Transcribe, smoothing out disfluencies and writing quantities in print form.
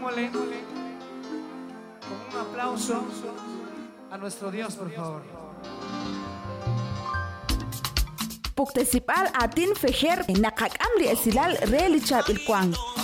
démosle con un aplauso a nuestro Dios, por favor. Puktesipal atin fejer nakak amli esilal relichab ilkwang.